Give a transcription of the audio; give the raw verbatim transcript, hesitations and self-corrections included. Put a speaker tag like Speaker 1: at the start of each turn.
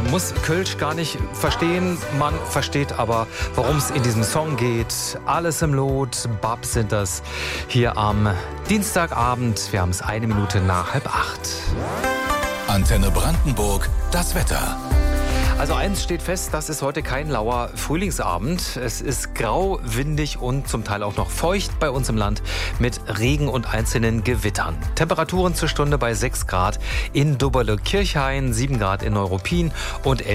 Speaker 1: Man muss Kölsch gar nicht verstehen, man versteht aber, worum es in diesem Song geht. Alles im Lot, Babs sind das hier am Dienstagabend. Wir haben es eine Minute nach halb acht.
Speaker 2: Antenne Brandenburg, das Wetter.
Speaker 1: Also eins steht fest, das ist heute kein lauer Frühlingsabend. Es ist grau, windig und zum Teil auch noch feucht bei uns im Land mit Regen und einzelnen Gewittern. Temperaturen zur Stunde bei sechs Grad in Doberle-Kirchhain, sieben Grad in Neuruppin und elf